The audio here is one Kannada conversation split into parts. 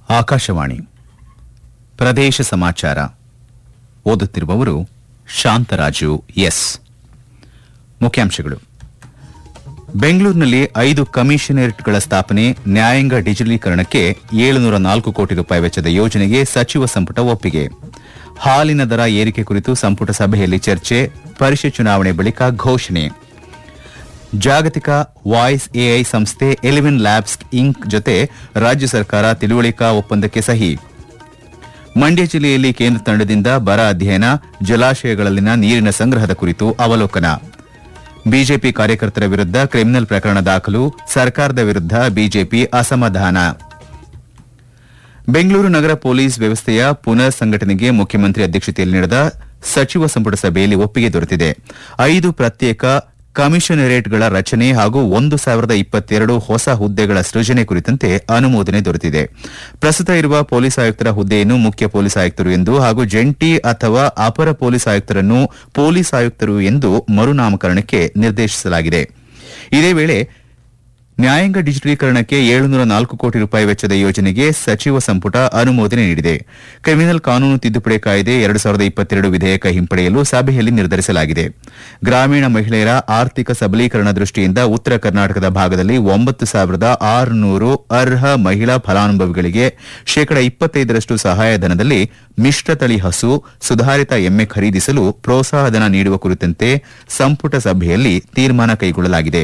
ಆಕಾಶವಾಣಿ ಪ್ರದೇಶ ಸಮಾಚಾರ ಓದುತ್ತಿರುವವರು ಶಾಂತರಾಜು ಎಸ್. ಮುಖ್ಯಾಂಶಗಳು. ಬೆಂಗಳೂರಿನಲ್ಲಿ 5 ಕಮಿಷನರೇಟ್ಗಳ ಸ್ಥಾಪನೆ, ನ್ಯಾಯಾಂಗ ಡಿಜಿಟಲೀಕರಣಕ್ಕೆ 704 ಕೋಟಿ ರೂಪಾಯಿ ವೆಚ್ಚದ ಯೋಜನೆಗೆ ಸಚಿವ ಸಂಪುಟ ಒಪ್ಪಿಗೆ. ಹಾಲಿನ ದರ ಏರಿಕೆ ಕುರಿತು ಸಂಪುಟ ಸಭೆಯಲ್ಲಿ ಚರ್ಚೆ, ಪರಿಷತ್ ಚುನಾವಣೆ ಬಳಿಕ ಘೋಷಣೆ. ಜಾಗತಿಕ ವಾಯ್ಸ್ ಎಐ ಸಂಸ್ಥೆ 11 ಲ್ಯಾಬ್ಸ್ ಇಂಕ್ ಜೊತೆ ರಾಜ್ಯ ಸರ್ಕಾರ ತಿಳುವಳಿಕಾ ಒಪ್ಪಂದಕ್ಕೆ ಸಹಿ. ಮಂಡ್ಯ ಜಿಲ್ಲೆಯಲ್ಲಿ ಕೇಂದ್ರ ತಂಡದಿಂದ ಬರ ಅಧ್ಯಯನ, ಜಲಾಶಯಗಳಲ್ಲಿನ ನೀರಿನ ಸಂಗ್ರಹದ ಕುರಿತು ಅವಲೋಕನ. ಬಿಜೆಪಿ ಕಾರ್ಯಕರ್ತರ ವಿರುದ್ಧ ಕ್ರಿಮಿನಲ್ ಪ್ರಕರಣ ದಾಖಲು, ಸರ್ಕಾರದ ವಿರುದ್ಧ ಬಿಜೆಪಿ ಅಸಮಾಧಾನ. ಬೆಂಗಳೂರು ನಗರ ಪೊಲೀಸ್ ವ್ಯವಸ್ಥೆಯ ಪುನರ್ ಸಂಘಟನೆಗೆ ಮುಖ್ಯಮಂತ್ರಿ ಅಧ್ಯಕ್ಷತೆಯಲ್ಲಿ ನಡೆದ ಸಚಿವ ಸಂಪುಟ ಸಭೆಯಲ್ಲಿ ಒಪ್ಪಿಗೆ ದೊರೆತಿದೆ. 5 ಪ್ರತ್ಯೇಕ ಕಮಿಷನರೇಟ್ಗಳ ರಚನೆ ಹಾಗೂ 1022 ಹೊಸ ಹುದ್ದೆಗಳ ಸೃಜನೆ ಕುರಿತಂತೆ ಅನುಮೋದನೆ ದೊರೆತಿದೆ. ಪ್ರಸ್ತುತ ಇರುವ ಪೊಲೀಸ್ ಆಯುಕ್ತರ ಹುದ್ದೆಯನ್ನು ಮುಖ್ಯ ಪೊಲೀಸ್ ಆಯುಕ್ತರು ಎಂದು ಹಾಗೂ ಜಂಟಿ ಅಥವಾ ಅಪರ ಪೊಲೀಸ್ ಆಯುಕ್ತರನ್ನು ಪೊಲೀಸ್ ಆಯುಕ್ತರು ಎಂದು ಮರುನಾಮಕರಣಕ್ಕೆ ನಿರ್ದೇಶಿಸಲಾಗಿದೆ. ಇದೇ ವೇಳೆ ನ್ಯಾಯಾಂಗ ಡಿಜಿಟಲೀಕರಣಕ್ಕೆ 704 ಕೋಟಿ ರೂಪಾಯಿ ವೆಚ್ಚದ ಯೋಜನೆಗೆ ಸಚಿವ ಸಂಪುಟ ಅನುಮೋದನೆ ನೀಡಿದೆ. ಕ್ರಿಮಿನಲ್ ಕಾನೂನು ತಿದ್ದುಪಡಿ ಕಾಯ್ದೆ 2022 ವಿಧೇಯಕ ಹಿಂಪಡೆಯಲು ಸಭೆಯಲ್ಲಿ ನಿರ್ಧರಿಸಲಾಗಿದೆ. ಗ್ರಾಮೀಣ ಮಹಿಳೆಯರ ಆರ್ಥಿಕ ಸಬಲೀಕರಣ ದೃಷ್ಟಿಯಿಂದ ಉತ್ತರ ಕರ್ನಾಟಕದ ಭಾಗದಲ್ಲಿ 9600 ಅರ್ಹ ಮಹಿಳಾ ಫಲಾನುಭವಿಗಳಿಗೆ ಶೇಕಡಾ 25% ಸಹಾಯಧನದಲ್ಲಿ ಮಿಶ್ರತಳಿ ಹಸು, ಸುಧಾರಿತ ಎಮ್ಮೆ ಖರೀದಿಸಲು ಪ್ರೋತ್ಸಾಹಧನ ನೀಡುವ ಕುರಿತಂತೆ ಸಂಪುಟ ಸಭೆಯಲ್ಲಿ ತೀರ್ಮಾನ ಕೈಗೊಳ್ಳಲಾಗಿದೆ.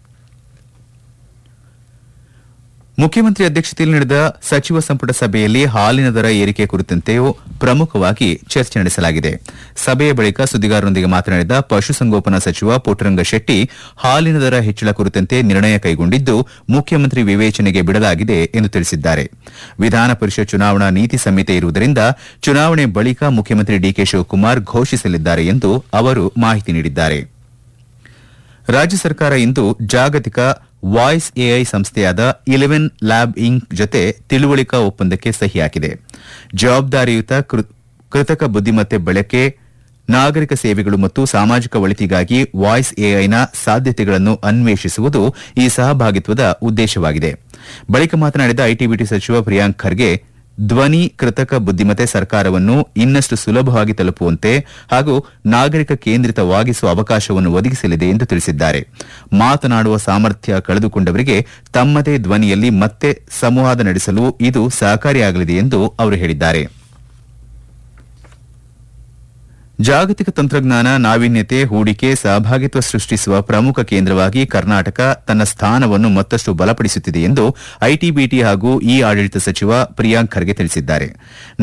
ಮುಖ್ಯಮಂತ್ರಿ ಅಧ್ಯಕ್ಷತೆಯಲ್ಲಿ ನಡೆದ ಸಚಿವ ಸಂಪುಟ ಸಭೆಯಲ್ಲಿ ಹಾಲಿನ ದರ ಏರಿಕೆ ಕುರಿತಂತೆಯೂ ಪ್ರಮುಖವಾಗಿ ಚರ್ಚೆ ನಡೆಸಲಾಗಿದೆ. ಸಭೆಯ ಬಳಿಕ ಸುದ್ದಿಗಾರರೊಂದಿಗೆ ಮಾತನಾಡಿದ ಪಶುಸಂಗೋಪನಾ ಸಚಿವ ಪುಟ್ಟರಂಗ ಶೆಟ್ಟಿ, ಹಾಲಿನ ದರ ಹೆಚ್ಚಳ ಕುರಿತಂತೆ ನಿರ್ಣಯ ಕೈಗೊಂಡಿದ್ದು ಮುಖ್ಯಮಂತ್ರಿ ವಿವೇಚನೆಗೆ ಬಿಡಲಾಗಿದೆ ಎಂದು ತಿಳಿಸಿದ್ದಾರೆ. ವಿಧಾನ ಪರಿಷತ್ ಚುನಾವಣಾ ನೀತಿ ಸಂಹಿತೆ ಇರುವುದರಿಂದ ಚುನಾವಣೆ ಬಳಿಕ ಮುಖ್ಯಮಂತ್ರಿ ಡಿಕೆ ಶಿವಕುಮಾರ್ ಘೋಷಿಸಲಿದ್ದಾರೆ ಎಂದು ಅವರು ಮಾಹಿತಿ ನೀಡಿದ್ದಾರೆ. ರಾಜ್ಯ ಸರ್ಕಾರ ಇಂದು ಜಾಗತಿಕ ವಾಯ್ಸ್ ಎಐ ಸಂಸ್ಥೆಯಾದ 11 ಲ್ಯಾಬ್ ಇಂಕ್ ಜೊತೆ ತಿಳುವಳಿಕಾ ಒಪ್ಪಂದಕ್ಕೆ ಸಹಿ ಹಾಕಿದೆ. ಜವಾಬ್ದಾರಿಯುತ ಕೃತಕ ಬುದ್ದಿಮತ್ತೆ ಬಳಕೆ, ನಾಗರಿಕ ಸೇವೆಗಳು ಮತ್ತು ಸಾಮಾಜಿಕ ಒಳಿತಿಗಾಗಿ ವಾಯ್ಸ್ ಎಐನ ಸಾಧ್ಯತೆಗಳನ್ನು ಅನ್ವೇಷಿಸುವುದು ಈ ಸಹಭಾಗಿತ್ವದ ಉದ್ದೇಶವಾಗಿದೆ. ಬಳಿಕ ಮಾತನಾಡಿದ ಐಟಿ-ಬಿಟಿ ಸಚಿವ ಪ್ರಿಯಾಂಕ್ ಖರ್ಗೆ, ಧ್ವನಿ ಕೃತಕ ಬುದ್ದಿಮತ್ತೆ ಸರ್ಕಾರವನ್ನು ಇನ್ನಷ್ಟು ಸುಲಭವಾಗಿ ತಲುಪುವಂತೆ ಹಾಗೂ ನಾಗರಿಕ ಕೇಂದ್ರಿತವಾಗಿಸುವ ಅವಕಾಶವನ್ನು ಒದಗಿಸಲಿದೆ ಎಂದು ತಿಳಿಸಿದ್ದಾರೆ. ಮಾತನಾಡುವ ಸಾಮರ್ಥ್ಯ ಕಳೆದುಕೊಂಡವರಿಗೆ ತಮ್ಮದೇ ಧ್ವನಿಯಲ್ಲಿ ಮತ್ತೆ ಸಂವಾದ ನಡೆಸಲು ಇದು ಸಹಕಾರಿಯಾಗಲಿದೆ ಎಂದು ಅವರು ಹೇಳಿದ್ದಾರೆ. ಜಾಗತಿಕ ತಂತ್ರಜ್ಞಾನ, ನಾವೀನ್ಯತೆ, ಹೂಡಿಕೆ, ಸಹಭಾಗಿತ್ವ ಸೃಷ್ಟಿಸುವ ಪ್ರಮುಖ ಕೇಂದ್ರವಾಗಿ ಕರ್ನಾಟಕ ತನ್ನ ಸ್ಥಾನವನ್ನು ಮತ್ತಷ್ಟು ಬಲಪಡಿಸುತ್ತಿದೆ ಎಂದು ಐಟಿ-ಬಿಟಿ ಹಾಗೂ ಇ ಆಡಳಿತ ಸಚಿವ ಪ್ರಿಯಾಂಕ್ ಖರ್ಗೆ ತಿಳಿಸಿದ್ದಾರೆ.